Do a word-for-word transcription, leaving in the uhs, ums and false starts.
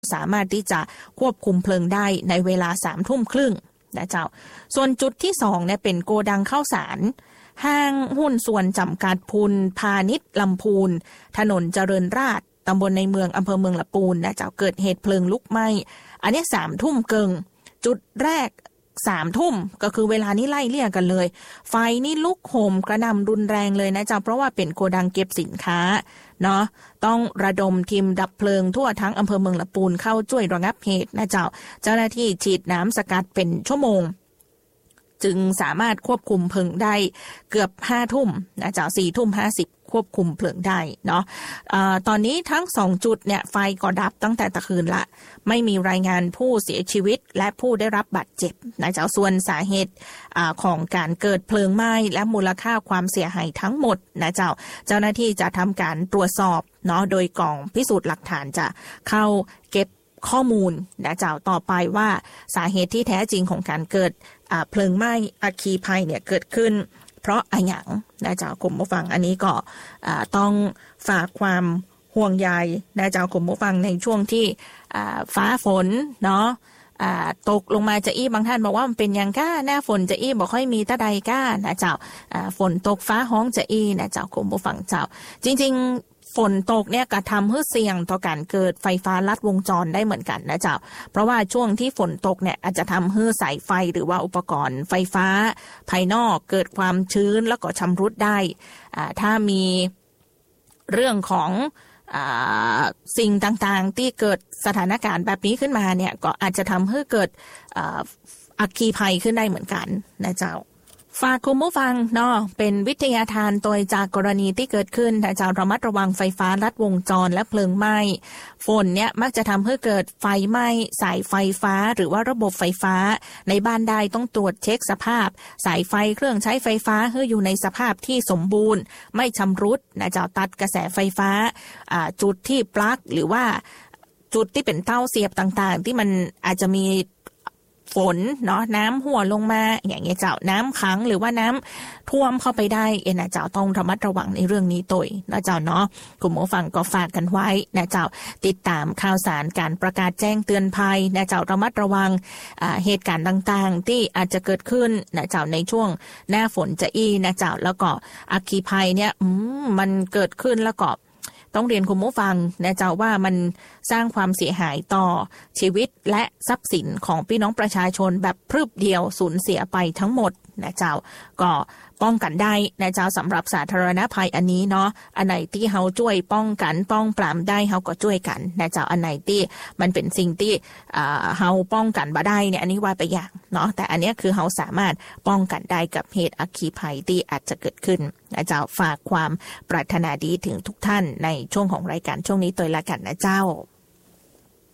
สามารถที่จะควบคุมเพลิงได้ในเวลาสามทุ่มครึ่งนะเจ้าส่วนจุดที่สองเนี่ยเป็นโกดังข้าวสารห้างหุ้นส่วนจำกัดพูนพาณิชย์ลำพูนถนนเจริญราษฎร์ตำบลในเมืองอำเภอเมืองลำพูนนะเจ้าเกิดเหตุเพลิงลุกไหม้อันนี้สามทุ่มเกิงจุดแรกสามทุ่มก็คือเวลานี้ไล่เลี่ยกันเลยไฟนี่ลุกโหมกระหน่ำรุนแรงเลยนะเจ้าเพราะว่าเป็นโกดังเก็บสินค้าเนาะต้องระดมทีมดับเพลิงทั่วทั้งอำเภอเมืองลำพูนเข้าช่วยระงับเหตุนะเจ้าเจ้าหน้าที่ฉีดน้ำสกัดเป็นชั่วโมงจึงสามารถควบคุมเพลิงได้เกือบห้าทุ่มนะเจ้าสี่ทุ่มห้าสิบควบคุมเพลิงได้เนาะะตอนนี้ทั้งสองจุดเนี่ยไฟก็ดับตั้งแต่ตะคืนละไม่มีรายงานผู้เสียชีวิตและผู้ได้รับบาดเจ็บนะเจ้าส่วนสาเหตุของการเกิดเพลิงไหม้และมูลค่าความเสียหายทั้งหมดนะเจ้าเจ้าหน้าที่จะทำการตรวจสอบเนาะโดยกองพิสูจน์หลักฐานจะเข้าเก็บข้อมูลนะเจ้าต่อไปว่าสาเหตุที่แท้จริงของการเกิดเพลิงไหม้อัคคีภัยเนี่ยเกิดขึ้นเพราะอะไรอย่างนะเจ้ากลุ่มผู้ฟังอันนี้ก็ต้องฝากความห่วงใยนะเจ้ากลุ่มผู้ฟังในช่วงที่ฟ้าฝนเนาะตกลงมาจะอี้บางท่านบอกว่ามันเป็นยังก้าหน้าฝนจะอี้บอกค่อยมีตะใดก้านะเจ้าฝนตกฟ้าห้องจะอี้นะเจ้ากลุ่มผู้ฟังเจ้าจริงๆฝนตกเนี่ยกระทำให้เสี่ยงต่อการเกิดไฟฟ้าลัดวงจรได้เหมือนกันนะเจ้าเพราะว่าช่วงที่ฝนตกเนี่ยอาจจะทำให้สายไฟหรือว่าอุปกรณ์ไฟฟ้าภายนอกเกิดความชื้นแล้วก็ชำรุดได้อ่าถ้ามีเรื่องของอ่าสิ่งต่างๆที่เกิดสถานการณ์แบบนี้ขึ้นมาเนี่ยก็อาจจะทำให้เกิดอ่าอัคคีภัยขึ้นได้เหมือนกันนะเจ้าฝากคุณผู้ฟังเนาะเป็นวิทยาทานโดยจากกรณีที่เกิดขึ้นนะเจ้าระมัดระวังไฟฟ้าลัดวงจรและเพลิงไหม้ฝนเนี่ยมักจะทำให้เกิดไฟไหม้สายไฟฟ้าหรือว่าระบบไฟฟ้าในบ้านใดต้องตรวจเช็คสภาพสายไฟเครื่องใช้ไฟฟ้าให้อยู่ในสภาพที่สมบูรณ์ไม่ชำรุดนะเจ้าตัดกระแสไฟฟ้าจุดที่ปลั๊กหรือว่าจุดที่เป็นเต้าเสียบต่างๆที่มันอาจจะมีฝนเนาะน้ำหัวลงมาอย่างเงี้ยเจ้าน้ำขังหรือว่าน้ำท่วมเข้าไปได้เอ็นะเจ้าต้องระมัดระวังในเรื่องนี้ตัวนะเจ้าเนาะกลุ่มผู้ฟังก็ฝากกันไว้นะเจ้าติดตามข่าวสารการประกาศแจ้งเตือนภัยนะเจ้าระมัดระวังเหตุการณ์ต่างๆที่อาจจะเกิดขึ้นนะเจ้าในช่วงหน้าฝนจะอี้นะเจ้าแล้วก็อัคคีภัยเนี่ยอืมมันเกิดขึ้นแล้วก็ต้องเรียนคุณผู้ฟังนะเจ้าว่ามันสร้างความเสียหายต่อชีวิตและทรัพย์สินของพี่น้องประชาชนแบบพรึบเดียวสูญเสียไปทั้งหมดนะเจ้าก็ป้องกันได้นะเจ้าสำหรับสาธารณภัยอันนี้เนาะอันไหนที่เฮาช่วยป้องกันป้องปรามได้เฮาก็ช่วยกันนะเจ้าอันไหนที่มันเป็นสิ่งที่เฮาป้องกันบ่ได้เนี่ยอันนี้ว่าไปอย่างเนาะแต่อันนี้คือเฮาสามารถป้องกันได้กับเหตุอัคคีภัยที่อาจจะเกิดขึ้นนะเจ้าฝากความปรารถนาดีถึงทุกท่านในช่วงของรายการช่วงนี้ตัวละกันนะเจ้า